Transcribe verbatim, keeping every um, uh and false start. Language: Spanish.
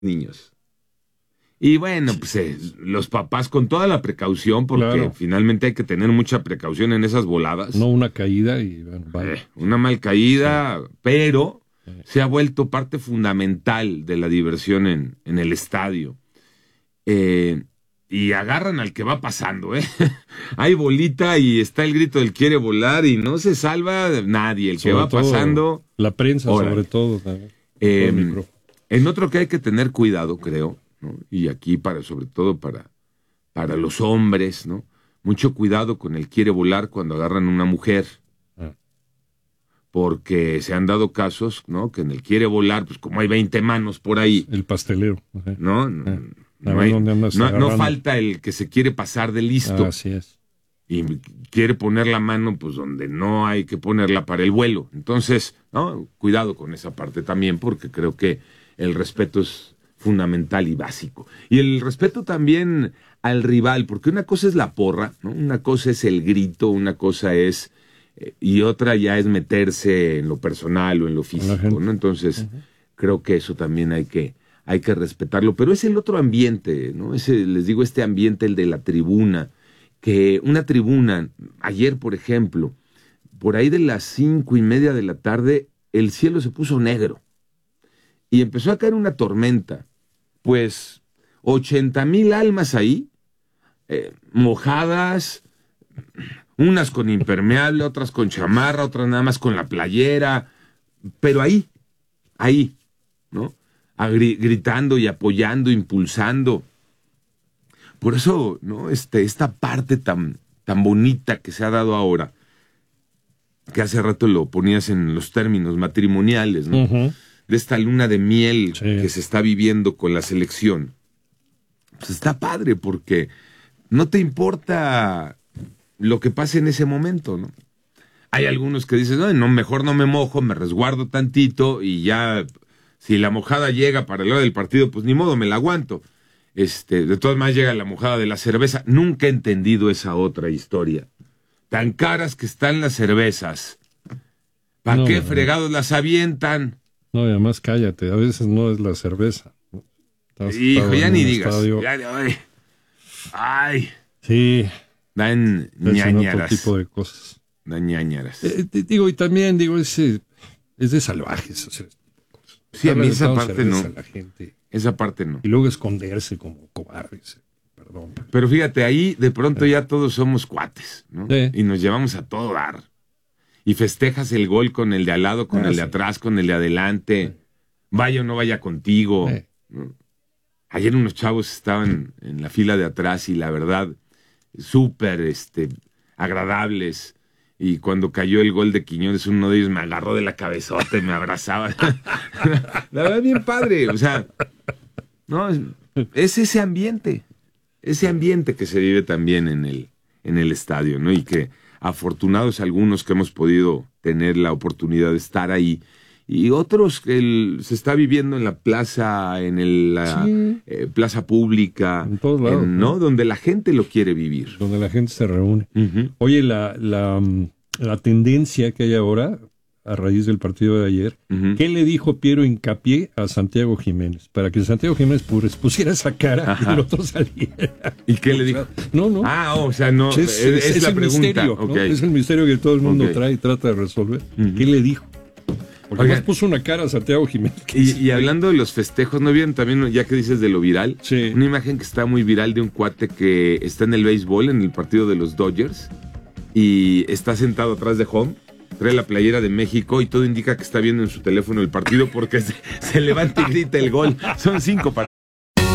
niños. Y bueno, pues eh, los papás con toda la precaución, porque claro, finalmente hay que tener mucha precaución en esas voladas. No una caída y bueno, vale. eh, una mal caída, sí, pero sí, se ha vuelto parte fundamental de la diversión en, en el estadio. Eh, y agarran al que va pasando, ¿eh? Hay bolita y está el grito del quiere volar y no se salva nadie. El sobre que va todo, pasando... La prensa, órale, sobre todo. También, eh, todo en otro que hay que tener cuidado, creo, ¿no? Y aquí para, sobre todo para, para los hombres, ¿no? Mucho cuidado con el quiere volar cuando agarran una mujer. Ah. Porque se han dado casos, ¿no? Que en el quiere volar, pues como hay veinte manos por ahí. El pastelero. Ajá. ¿No? Ah. No, hay, no, no falta el que se quiere pasar de listo. Ah, así es. Y quiere poner la mano pues donde no hay que ponerla para el vuelo. Entonces, ¿no? Cuidado con esa parte también, porque creo que el respeto es fundamental y básico. Y el respeto también al rival, porque una cosa es la porra, ¿no? Una cosa es el grito, una cosa es... Eh, y otra ya es meterse en lo personal o en lo físico, ¿no? Entonces, uh-huh, creo que eso también hay que... hay que respetarlo, pero es el otro ambiente, ¿no? Ese, les digo, este ambiente, el de la tribuna, que una tribuna, ayer, por ejemplo, por ahí de las cinco y media de la tarde, el cielo se puso negro y empezó a caer una tormenta, pues ochenta mil almas ahí, eh, mojadas, unas con impermeable, otras con chamarra, otras nada más con la playera, pero ahí, ahí, ¿no? Gritando y apoyando, impulsando. Por eso, ¿no? Este, esta parte tan, tan bonita que se ha dado ahora, que hace rato lo ponías en los términos matrimoniales, ¿no? Uh-huh. De esta luna de miel, sí, que se está viviendo con la selección. Pues está padre porque no te importa lo que pase en ese momento, ¿no? Hay algunos que dicen, no, no, mejor no me mojo, me resguardo tantito y ya... Si la mojada llega para el lado del partido, pues ni modo, me la aguanto. Este, de todas maneras llega la mojada de la cerveza. Nunca he entendido esa otra historia. Tan caras que están las cervezas. ¿Para no, qué no, fregados no. las avientan? No, y además cállate, a veces no es la cerveza. Estás, Hijo, ya ni digas. Ya, ay, ay. Sí. Dan ñañaras. Otro tipo de cosas. Dan ñañaras. Eh, te digo, y también, digo, es, es de salvajes, o sea. Sí, a mí esa parte no. La gente. Esa parte no. Y luego esconderse como cobardes. Perdón. Pero fíjate, ahí de pronto ya todos somos cuates, ¿no? Sí. Y nos llevamos a todo dar. Y festejas el gol con el de al lado, con ah, el de sí. atrás, con el de adelante. Sí. Vaya o no vaya contigo. Sí. ¿No? Ayer unos chavos estaban en la fila de atrás y la verdad, súper este, agradables. Y cuando cayó el gol de Quiñones, uno de ellos me agarró de la cabezota y me abrazaba. La verdad, bien padre. O sea, no, es, es ese ambiente. Ese ambiente que se vive también en el, en el estadio, ¿no? Y que afortunados algunos que hemos podido tener la oportunidad de estar ahí. Y otros que el, se está viviendo en la plaza, en el, la sí. eh, plaza pública, en todos lados, en, ¿no? Donde la gente lo quiere vivir. Donde la gente se reúne. Uh-huh. Oye, la, la, la tendencia que hay ahora, a raíz del partido de ayer, uh-huh. ¿qué le dijo Piero Hincapié a Santiago Jiménez? Para que Santiago Jiménez pues, pusiera esa cara Ajá. y el otro saliera. ¿Y qué le dijo? No, no. Ah, o sea, no, es, es, es, es la el pregunta. Misterio, ¿no? Okay. Es el misterio que todo el mundo okay. trae y trata de resolver. Uh-huh. ¿Qué le dijo? Porque Oigan, además puso una cara a Santiago Jiménez. Y, y hablando de los festejos, ¿no vieron también, ya que dices de lo viral? Sí. Una imagen que está muy viral de un cuate que está en el béisbol, en el partido de los Dodgers, y está sentado atrás de home, trae la playera de México y todo indica que está viendo en su teléfono el partido porque se, se levanta y grita el gol. Son cinco para